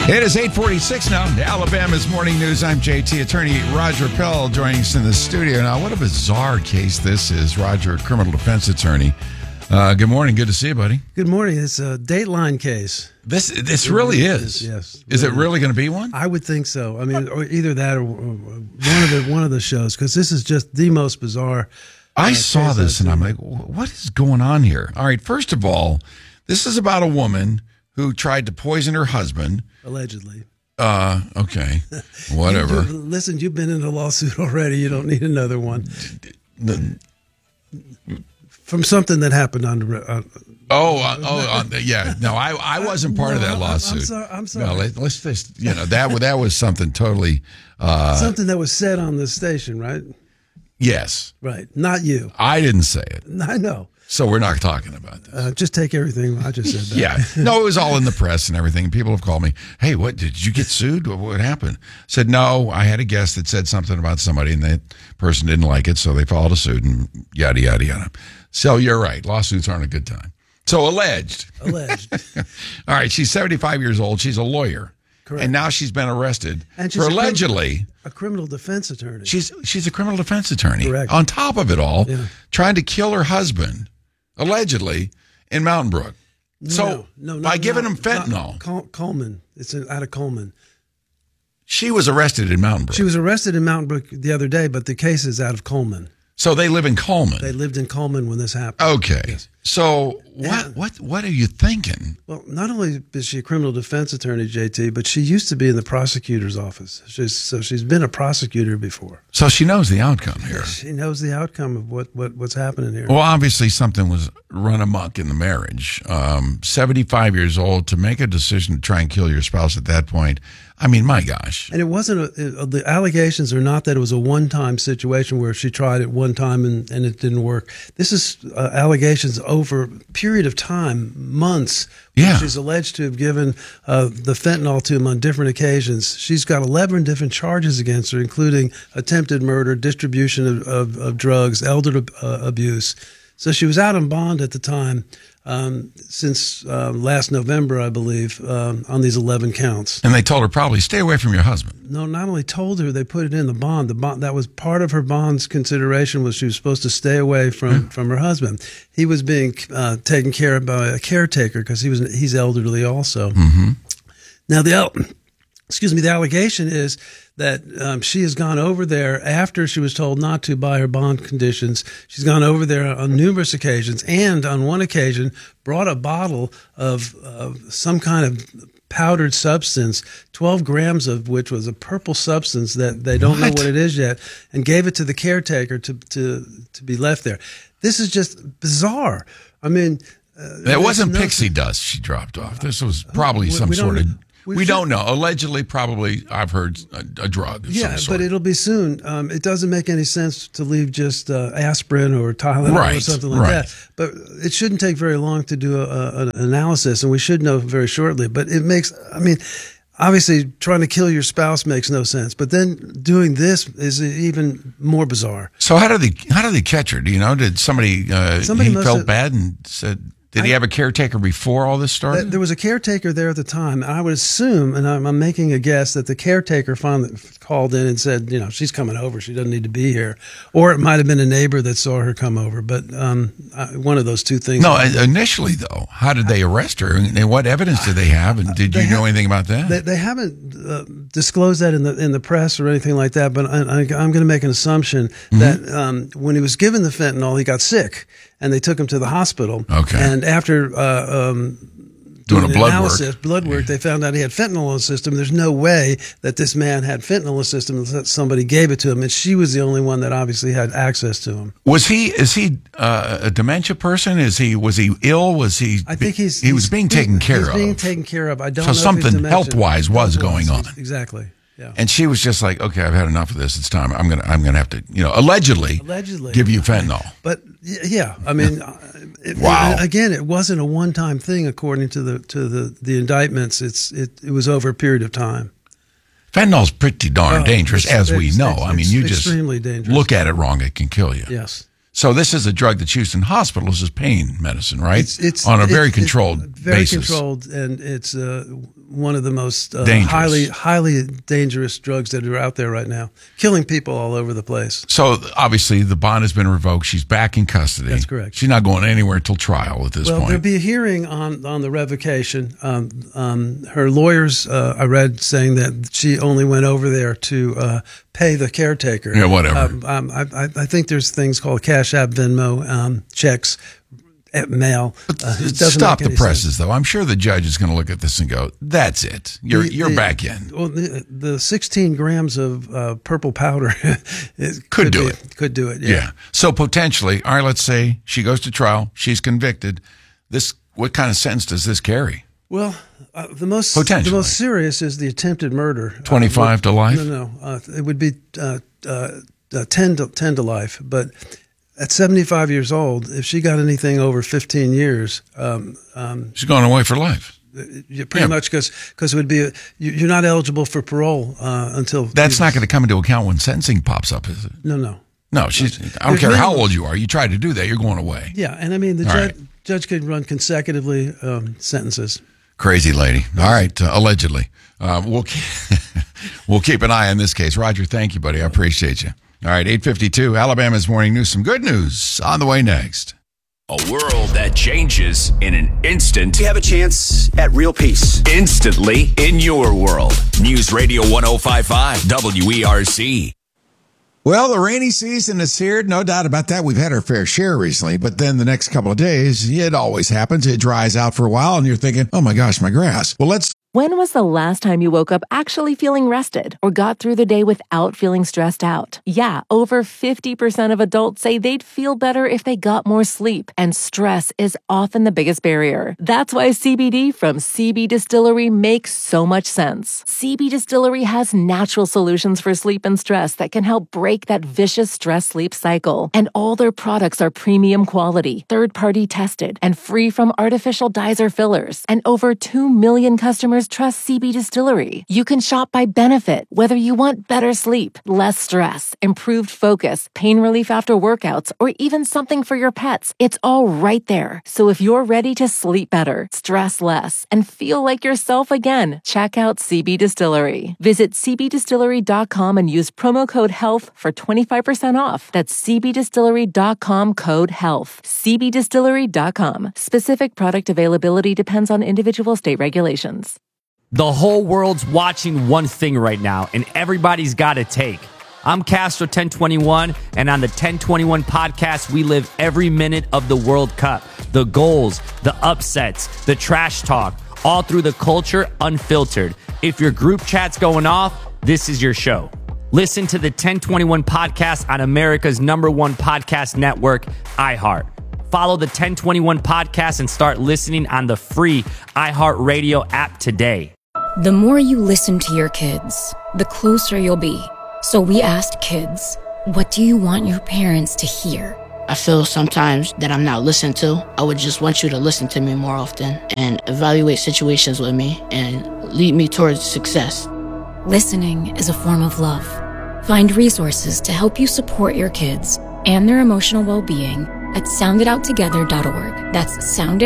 It is 8:46 now. Alabama's Morning News. I'm JT. Attorney Roger Pell joining us in the studio. Now, what a bizarre case this is. Roger, criminal defense attorney. Good morning. Good to see you, buddy. Good morning. It's a Dateline case. This really is. Yes. Is it really going to be one? I would think so. I mean, or either that or one of the shows, because this is just the most bizarre. I saw this and I'm like, what is going on here? All right. First of all, this is about a woman who tried to poison her husband. Allegedly. Okay. Whatever. Listen, you've been in a lawsuit already. You don't need another one. From something that happened on the... yeah. No, I wasn't part of that lawsuit. I'm sorry. No, let's just, that was something totally... something that was said on the station, right? Yes. Right. Not you. I didn't say it. I know. So we're not talking about this. Just take everything I just said. That. Yeah. No, it was all in the press and everything. People have called me, hey, what, did you get sued? What happened? I said, no, I had a guest that said something about somebody and that person didn't like it, so they filed a suit and yada, yada, yada. So you're right. Lawsuits aren't a good time. So alleged. Alleged. All right. She's 75 years old. She's a lawyer. Correct. And now she's been arrested and for allegedly... A criminal defense attorney. She's a criminal defense attorney. Correct. On top of it all, trying to kill her husband, allegedly, in Mountain Brook. So by giving him fentanyl. Coleman. It's out of Coleman. She was arrested in Mountain Brook. She was arrested in Mountain Brook the other day, but the case is out of Coleman. So they live in Coleman. They lived in Coleman when this happened. Okay. Yes. So what are you thinking? Well, not only is she a criminal defense attorney, JT, but she used to be in the prosecutor's office. She's been a prosecutor before. So she knows the outcome here. She knows the outcome of what's happening here. Well, obviously something was run amok in the marriage. 75 years old, to make a decision to try and kill your spouse at that point. I mean, my gosh. And it wasn't the allegations are not that it was a one-time situation where she tried it one time and it didn't work. This is allegations over a period of time, months. Yeah. She's alleged to have given the fentanyl to him on different occasions. She's got 11 different charges against her, including attempted murder, distribution of drugs, elder abuse. So she was out on bond at the time since last November, I believe, on these 11 counts. And they told her probably stay away from your husband. No, not only told her, they put it in the bond. The bond that was part of her bond's consideration was she was supposed to stay away from her husband. He was being taken care of by a caretaker because he's elderly also. Mm-hmm. Now the allegation is that she has gone over there after she was told not to by her bond conditions. She's gone over there on numerous occasions, and on one occasion brought a bottle of some kind of powdered substance, 12 grams of which was a purple substance that they don't know what it is yet, and gave it to the caretaker to be left there. This is just bizarre. I mean, it wasn't pixie dust she dropped off. This was probably some sort of... We don't know. Allegedly, probably, I've heard a drug of some sort. But it'll be soon. It doesn't make any sense to leave just aspirin or Tylenol or something like that. But it shouldn't take very long to do an analysis, and we should know very shortly. But obviously, trying to kill your spouse makes no sense. But then doing this is even more bizarre. So how did they catch her? Do you know? Did somebody he felt bad and said... Did he have a caretaker before all this started? There was a caretaker there at the time. I would assume, and I'm making a guess, that the caretaker finally called in and said, she's coming over. She doesn't need to be here. Or it might have been a neighbor that saw her come over. But one of those two things. No, initially, though, how did they arrest her? And what evidence did they have? And did you know anything about that? They haven't disclosed that in the press or anything like that. But I'm going to make an assumption that when he was given the fentanyl, he got sick. And they took him to the hospital. Okay. And after doing blood work, they found out he had fentanyl in his system. There's no way that this man had fentanyl in his system unless somebody gave it to him. And she was the only one that obviously had access to him. Is he a dementia person? Was he ill? I think he was being taken care of. He's being taken care of. I don't know. So something health-wise was going on. Exactly. Yeah. And she was just like, okay, I've had enough of this. It's time. I'm gonna have to, allegedly give you fentanyl. But yeah, I mean, wow. Again, it wasn't a one-time thing, according to the indictments. It was over a period of time. Fentanyl's pretty darn dangerous, as we know. You just extremely dangerous. Look at it wrong, it can kill you. Yes. So this is a drug that's used in hospitals as pain medicine, right? It's on a very controlled very basis. controlled, and it's one of the most Dangerous. highly dangerous drugs that are out there right now, killing people all over the place. So obviously the bond has been revoked. She's back in custody. That's correct. She's not going anywhere until trial at this Well, point. there'll be a hearing on the revocation. Her lawyers, I read, saying that she only went over there to pay the caretaker. Yeah, whatever. I think there's things called Cash App, Venmo, checks, mail. It doesn't Stop make the any presses, sense. though. I'm sure the judge is going to look at this and go, "That's it. You're back in." Well, the 16 grams of purple powder Could do it. Could do it. Yeah. So potentially, all right. Let's say she goes to trial. She's convicted. What kind of sentence does this carry? Well, the most Potentially. serious is the attempted murder. 25 to life? No. It would be 10 to life. But at 75 years old, if she got anything over 15 years, She's going away for life. pretty much because it would be you're not eligible for parole until That's not going to come into account when sentencing pops up, is it? No. No, I don't care how old you are. You try to do that, you're going away. Yeah, and I mean the All right. judge could run consecutively sentences. Crazy lady. All right, allegedly. We'll keep an eye on this case. Roger, thank you, buddy. I appreciate you. All right, 8:52, Alabama's Morning News. Some good news on the way next. A world that changes in an instant. You have a chance at real peace. Instantly in your world. News Radio 105.5 WERC. Well, the rainy season is here. No doubt about that. We've had our fair share recently, but then the next couple of days, it always happens. It dries out for a while and you're thinking, oh my gosh, my grass. Well, When was the last time you woke up actually feeling rested or got through the day without feeling stressed out? Yeah, over 50% of adults say they'd feel better if they got more sleep, and stress is often the biggest barrier. That's why CBD from CB Distillery makes so much sense. CB Distillery has natural solutions for sleep and stress that can help break that vicious stress-sleep cycle. And all their products are premium quality, third-party tested, and free from artificial dyes or fillers. And over 2 million customers trust CB Distillery. You can shop by benefit, whether you want better sleep, less stress, improved focus, pain relief after workouts, or even something for your pets. It's all right there. So if you're ready to sleep better, stress less, and feel like yourself again, check out CB Distillery. Visit cbdistillery.com and use promo code HEALTH for 25% off. That's cbdistillery.com, code HEALTH. cbdistillery.com. Specific product availability depends on individual state regulations. The whole world's watching one thing right now, and everybody's got a take. I'm Castro 1021, and on the 1021 podcast, we live every minute of the World Cup. The goals, the upsets, the trash talk, all through the culture, unfiltered. If your group chat's going off, this is your show. Listen to the 1021 podcast on America's #1 podcast network, iHeart. Follow the 1021 podcast and start listening on the free iHeartRadio app today. The more you listen to your kids, the closer you'll be. So we asked kids, what do you want your parents to hear? I feel sometimes that I'm not listened to. I would just want you to listen to me more often and evaluate situations with me and lead me towards success. Listening is a form of love. Find resources to help you support your kids and their emotional well-being at sounditouttogether.org. That's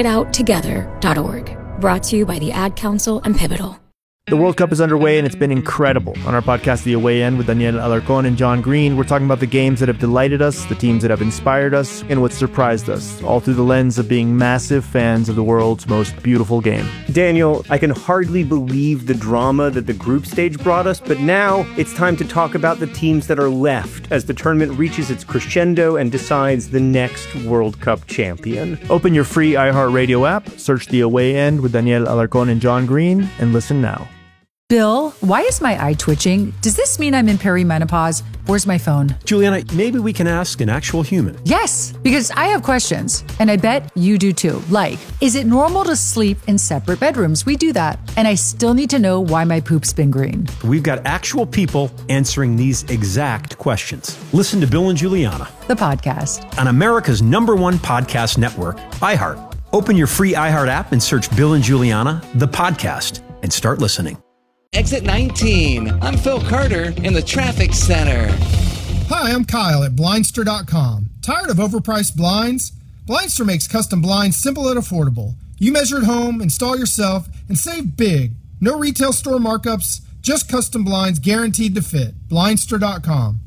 sounditouttogether.org. Brought to you by the Ad Council and Pivotal. The World Cup is underway and it's been incredible. On our podcast, The Away End, with Daniel Alarcón and John Green, we're talking about the games that have delighted us, the teams that have inspired us, and what surprised us, all through the lens of being massive fans of the world's most beautiful game. Daniel, I can hardly believe the drama that the group stage brought us, but now it's time to talk about the teams that are left as the tournament reaches its crescendo and decides the next World Cup champion. Open your free iHeartRadio app, search The Away End with Daniel Alarcón and John Green, and listen now. Bill, why is my eye twitching? Does this mean I'm in perimenopause? Where's my phone? Juliana, maybe we can ask an actual human. Yes, because I have questions, and I bet you do too. Like, is it normal to sleep in separate bedrooms? We do that. And I still need to know why my poop's been green. We've got actual people answering these exact questions. Listen to Bill and Juliana, The podcast. on America's #1 podcast network, iHeart. Open your free iHeart app and search Bill and Juliana, the podcast, and start listening. Exit 19. I'm Phil Carter in the traffic center. Hi, I'm Kyle at Blindster.com. Tired of overpriced blinds? Blindster makes custom blinds simple and affordable. You measure at home, install yourself, and save big. No retail store markups, just custom blinds guaranteed to fit. Blindster.com.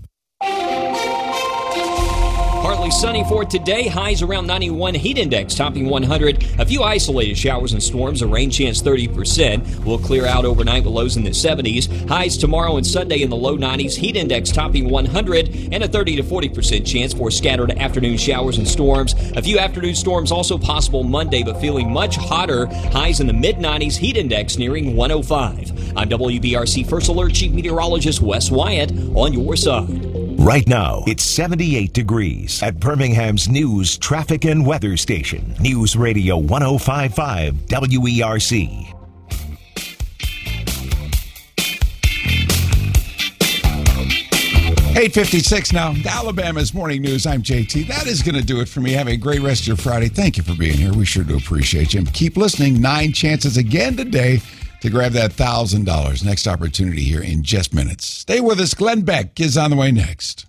Partly sunny for today. Highs around 91. Heat index topping 100. A few isolated showers and storms. A rain chance 30%. Will clear out overnight with lows in the 70s. Highs tomorrow and Sunday in the low 90s. Heat index topping 100. And a 30 to 40% chance for scattered afternoon showers and storms. A few afternoon storms also possible Monday, but feeling much hotter. Highs in the mid-90s. Heat index nearing 105. I'm WBRC First Alert Chief Meteorologist Wes Wyatt on your side. Right now, it's 78 degrees at Birmingham's news, traffic, and weather station. News Radio 105.5 WERC. $8:56 now. Alabama's Morning News. I'm JT. That is going to do it for me. Have a great rest of your Friday. Thank you for being here. We sure do appreciate you. Keep listening. 9 chances again today to grab that $1,000. Next opportunity here in just minutes. Stay with us. Glenn Beck is on the way next.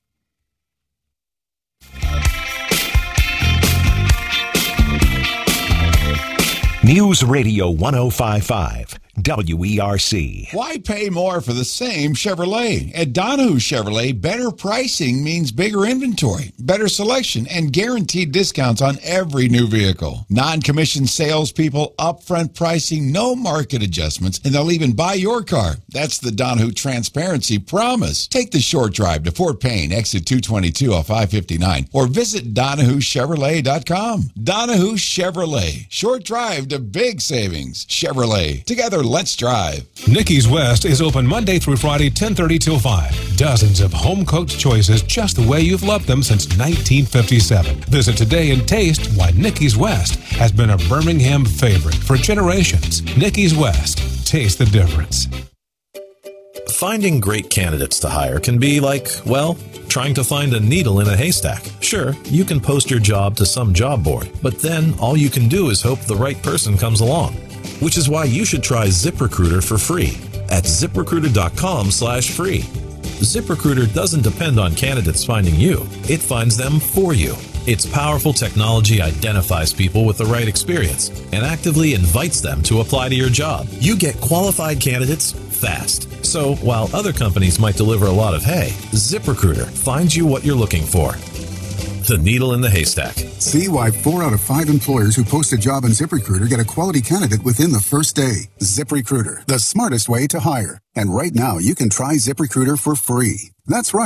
News Radio 105.5 WERC. Why pay more for the same Chevrolet? At Donahue Chevrolet, better pricing means bigger inventory, better selection, and guaranteed discounts on every new vehicle. Non-commissioned salespeople, upfront pricing, no market adjustments, and they'll even buy your car. That's the Donahue Transparency Promise. Take the short drive to Fort Payne, exit 222 off I-59, or visit DonahueChevrolet.com. Donahue Chevrolet. Short drive to big savings. Chevrolet. Together, let's drive. Nikki's West is open Monday through Friday, 10:30 till 5. Dozens of home-cooked choices just the way you've loved them since 1957. Visit today and taste why Nikki's West has been a Birmingham favorite for generations. Nikki's West. Taste the difference. Finding great candidates to hire can be like, well, trying to find a needle in a haystack. Sure, you can post your job to some job board, but then all you can do is hope the right person comes along. Which is why you should try ZipRecruiter for free at ZipRecruiter.com/free. ZipRecruiter doesn't depend on candidates finding you. It finds them for you. Its powerful technology identifies people with the right experience and actively invites them to apply to your job. You get qualified candidates fast. So while other companies might deliver a lot of hay, ZipRecruiter finds you what you're looking for. The needle in the haystack. See why 4 out of 5 employers who post a job on ZipRecruiter get a quality candidate within the first day. ZipRecruiter, the smartest way to hire. And right now, you can try ZipRecruiter for free. That's right.